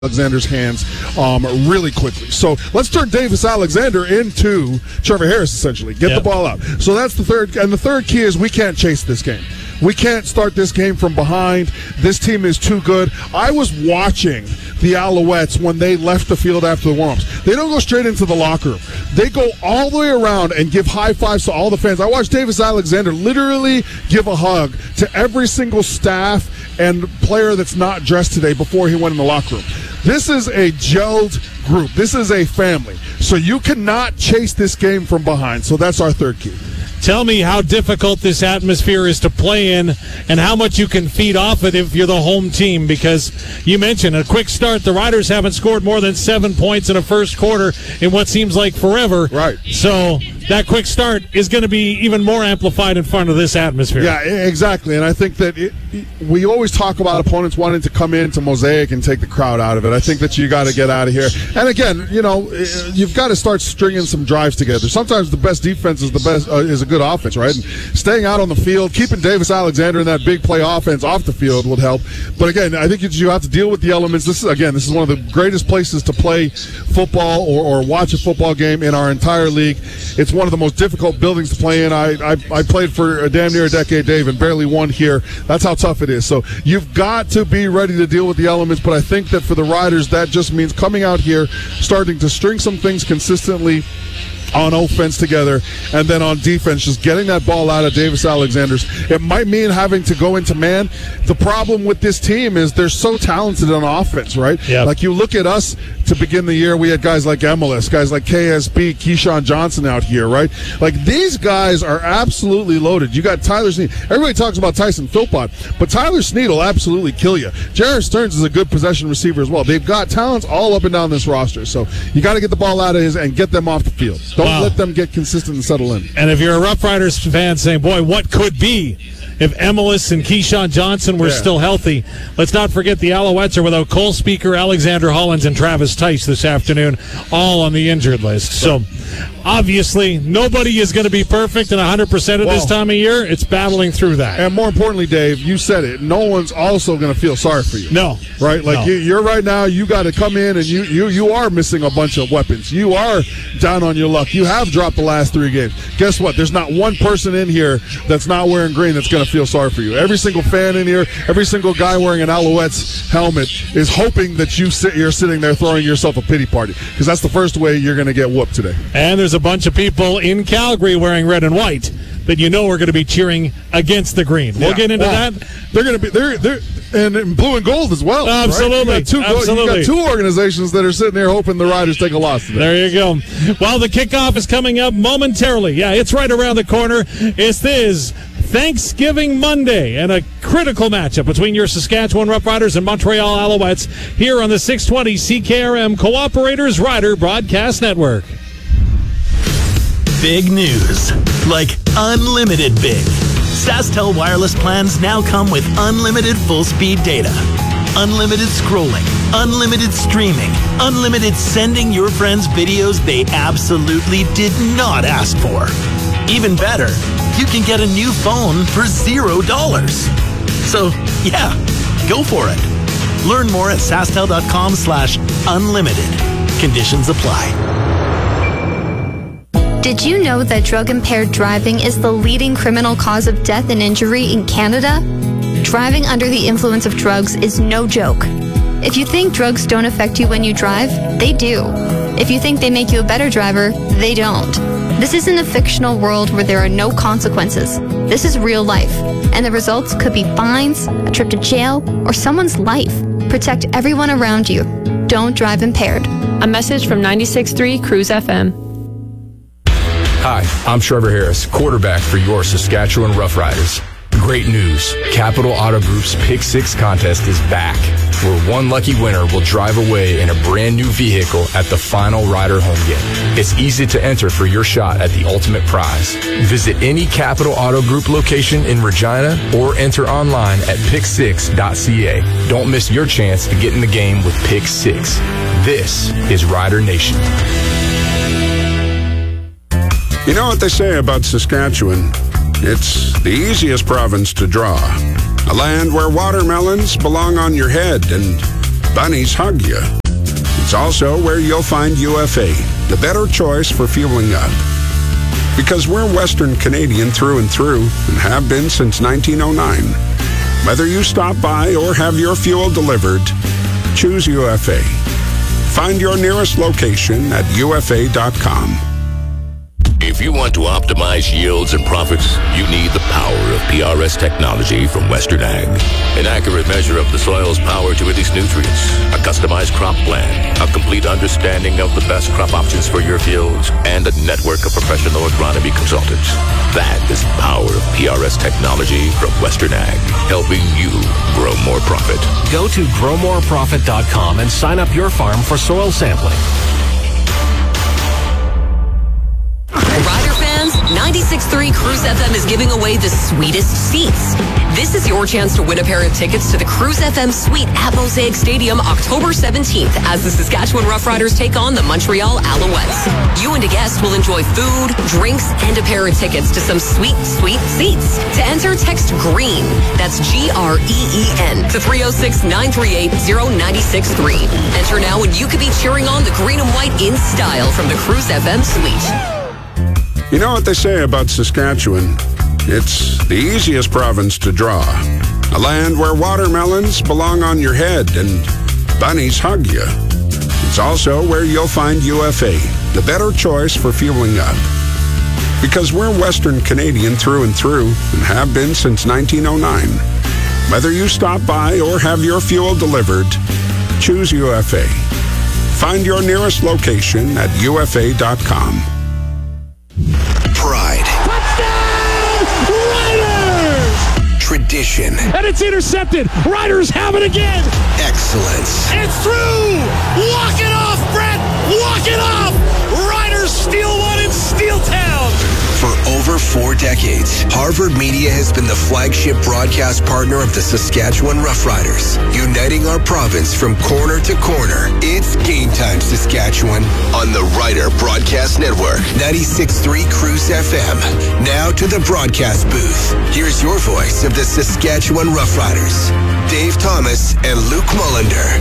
Alexander's hands really quickly. So let's turn Davis Alexander into Trevor Harris, essentially. Get the ball out. So that's the third. And the third key is we can't chase this game. We can't start this game from behind. This team is too good. I was watching the Alouettes when they left the field after the warm-ups. They don't go straight into the locker room. They go all the way around and give high fives to all the fans. I watched Davis Alexander literally give a hug to every single staff and player that's not dressed today before he went in the locker room. This is a gelled group. This is a family. So you cannot chase this game from behind. So that's our third key. Tell me how difficult this atmosphere is to play in and how much you can feed off it if you're the home team, because you mentioned a quick start. The Riders haven't scored more than 7 points in a first quarter in what seems like forever. Right. So that quick start is going to be even more amplified in front of this atmosphere. Yeah, exactly. And I think that we always talk about opponents wanting to come into Mosaic and take the crowd out of it. I think that you got to get out of here. And again, you've got to start stringing some drives together. Sometimes the best defense is is a good offense, right? And staying out on the field, keeping Davis Alexander in that big play offense off the field would help. But again, I think you have to deal with the elements. This is one of the greatest places to play football or watch a football game in our entire league. It's one of the most difficult buildings to play in. I played for a damn near a decade, Dave, and barely won here. That's how tough it is. So you've got to be ready to deal with the elements. But I think that for the Riders, that just means coming out here, starting to string some things consistently on offense together, and then on defense, just getting that ball out of Davis Alexander's. It might mean having to go into man. The problem with this team is they're so talented on offense, right? Yep. Like you look at us to begin the year, we had guys like MLS, guys like KSB, Keyshawn Johnson out here, right? Like these guys are absolutely loaded. You got Tyler Snead. Everybody talks about Tyson Philpott, but Tyler Snead will absolutely kill you. Jared Stearns is a good possession receiver as well. They've got talents all up and down this roster, so you got to get the ball out of his and get them off the field. Don't let them get consistent and settle in. And if you're a Rough Riders fan saying, boy, what could be if Emilus and Keyshawn Johnson were still healthy? Let's not forget the Alouettes are without Cole Speaker, Alexander Hollins, and Travis Tice this afternoon, all on the injured list. So obviously nobody is going to be perfect and 100% at this time of year. It's battling through that. And more importantly, Dave, you said it, no one's also going to feel sorry for you. No. Right? Like you're right now, you got to come in and you are missing a bunch of weapons. You are down on your luck. You have dropped the last 3 games. Guess what? There's not one person in here that's not wearing green that's going to feel sorry for you. Every single fan in here, every single guy wearing an Alouettes helmet is hoping that you're sitting there throwing yourself a pity party, because that's the first way you're going to get whooped today. And there's a bunch of people in Calgary wearing red and white that are going to be cheering against the green. We'll get into that. They're going to be they're and in blue and gold as well. Absolutely. Right? You got two organizations that are sitting there hoping the Riders take a loss today. There you go. Well, the kickoff is coming up momentarily. Yeah, it's right around the corner. This is Thanksgiving Monday and a critical matchup between your Saskatchewan Roughriders and Montreal Alouettes here on the 620 CKRM Cooperators Rider Broadcast Network. Big news, like unlimited big. SaskTel wireless plans now come with unlimited full-speed data, unlimited scrolling, unlimited streaming, unlimited sending your friends videos they absolutely did not ask for. Even better, you can get a new phone for $0. So, yeah, go for it. Learn more at SaskTel.com/unlimited. Conditions apply. Did you know that drug-impaired driving is the leading criminal cause of death and injury in Canada? Driving under the influence of drugs is no joke. If you think drugs don't affect you when you drive, they do. If you think they make you a better driver, they don't. This isn't a fictional world where there are no consequences. This is real life, and the results could be fines, a trip to jail, or someone's life. Protect everyone around you. Don't drive impaired. A message from 96.3 Cruise FM. Hi, I'm Trevor Harris, quarterback for your Saskatchewan Roughriders. Great news. Capital Auto Group's Pick 6 contest is back, where one lucky winner will drive away in a brand new vehicle at the final Rider home game. It's easy to enter for your shot at the ultimate prize. Visit any Capital Auto Group location in Regina or enter online at pick6.ca. Don't miss your chance to get in the game with Pick 6. This is Rider Nation. You know what they say about Saskatchewan? It's the easiest province to draw. A land where watermelons belong on your head and bunnies hug you. It's also where you'll find UFA, the better choice for fueling up. Because we're Western Canadian through and through and have been since 1909. Whether you stop by or have your fuel delivered, choose UFA. Find your nearest location at ufa.com. If you want to optimize yields and profits, you need the power of PRS technology from Western Ag. An accurate measure of the soil's power to release nutrients, a customized crop plan, a complete understanding of the best crop options for your fields, and a network of professional agronomy consultants. That is the power of PRS technology from Western Ag, helping you grow more profit. Go to growmoreprofit.com and sign up your farm for soil sampling. Rider fans, 96.3 Cruise FM is giving away the sweetest seats. This is your chance to win a pair of tickets to the Cruise FM Suite at Mosaic Stadium October 17th as the Saskatchewan Roughriders take on the Montreal Alouettes. You and a guest will enjoy food, drinks, and a pair of tickets to some sweet, sweet seats. To enter, text GREEN, that's GREEN, to 306-938-0963. Enter now and you could be cheering on the green and white in style from the Cruise FM Suite. You know what they say about Saskatchewan? It's the easiest province to draw. A land where watermelons belong on your head and bunnies hug you. It's also where you'll find UFA, the better choice for fueling up. Because we're Western Canadian through and through and have been since 1909. Whether you stop by or have your fuel delivered, choose UFA. Find your nearest location at ufa.com. Pride. Touchdown! Riders! Tradition. And it's intercepted. Riders have it again. Excellence. It's through. Walk it off, Brett. Walk it off. Riders steal one in Steeltown. For over 4 decades, Harvard Media has been the flagship broadcast partner of the Saskatchewan Roughriders, uniting our province from corner to corner. It's Game Time Saskatchewan on the Rider Broadcast Network, 96.3 Cruise FM. Now to the broadcast booth. Here's your voice of the Saskatchewan Roughriders, Dave Thomas and Luke Mullender.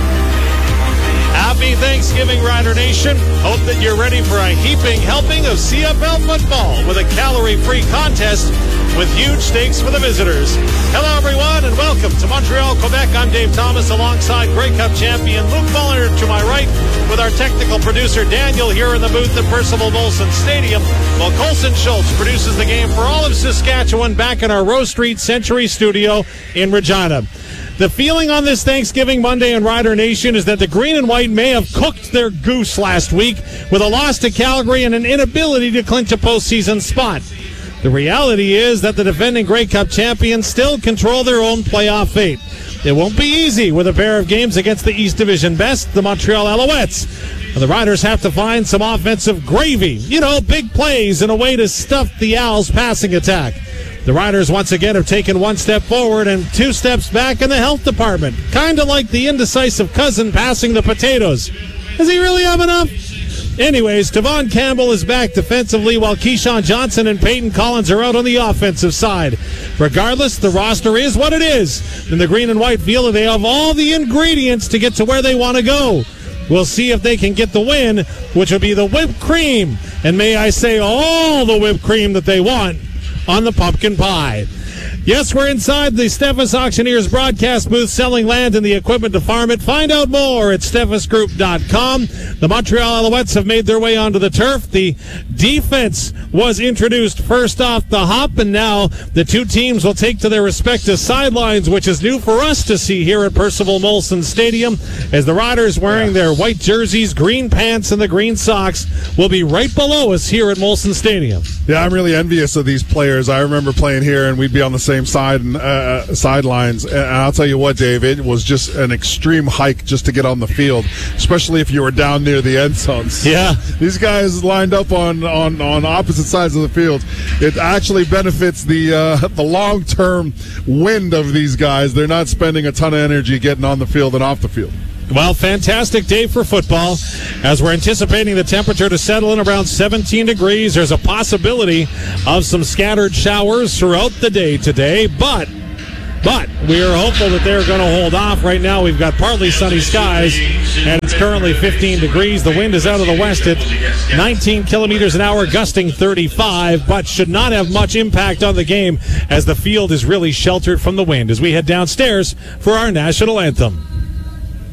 Happy Thanksgiving, Rider Nation. Hope that you're ready for a heaping helping of CFL football with a calorie-free contest with huge stakes for the visitors. Hello, everyone, and welcome to Montreal, Quebec. I'm Dave Thomas alongside Grey Cup champion Luke Mulliner to my right with our technical producer Daniel here in the booth at Percival Molson Stadium, while Colson Schultz produces the game for all of Saskatchewan back in our Rose Street Century studio in Regina. The feeling on this Thanksgiving Monday in Rider Nation is that the green and white may have cooked their goose last week with a loss to Calgary and an inability to clinch a postseason spot. The reality is that the defending Grey Cup champions still control their own playoff fate. It won't be easy with a pair of games against the East Division best, the Montreal Alouettes. And the Riders have to find some offensive gravy. You know, big plays and a way to stuff the Owls' passing attack. The Riders once again have taken 1 step forward and 2 steps back in the health department. Kind of like the indecisive cousin passing the potatoes. Does he really have enough? Anyways, Tavon Campbell is back defensively while Keyshawn Johnson and Peyton Collins are out on the offensive side. Regardless, the roster is what it is. And the green and white feel that they have all the ingredients to get to where they want to go. We'll see if they can get the win, which will be the whipped cream. And may I say all the whipped cream that they want on the pumpkin pie. Yes, we're inside the Steffes Auctioneers broadcast booth selling land and the equipment to farm it. Find out more at steffesgroup.com. The Montreal Alouettes have made their way onto the turf. The defense was introduced first off the hop, and now the two teams will take to their respective sidelines, which is new for us to see here at Percival Molson Stadium, as the Riders wearing their white jerseys, green pants, and the green socks will be right below us here at Molson Stadium. Yeah, I'm really envious of these players. I remember playing here, and we'd be on the same sidelines. And I'll tell you what, Dave, it was just an extreme hike just to get on the field, especially if you were down near the end zones. Yeah. These guys lined up on opposite sides of the field. It actually benefits the long-term wind of these guys. They're not spending a ton of energy getting on the field and off the field. Well, fantastic day for football. As we're anticipating the temperature to settle in around 17 degrees, there's a possibility of some scattered showers throughout the day today, but But we are hopeful that they're going to hold off. Right now we've got partly sunny skies, and it's currently 15 degrees. The wind is out of the west at 19 kilometers an hour, gusting 35, but should not have much impact on the game as the field is really sheltered from the wind as we head downstairs for our national anthem.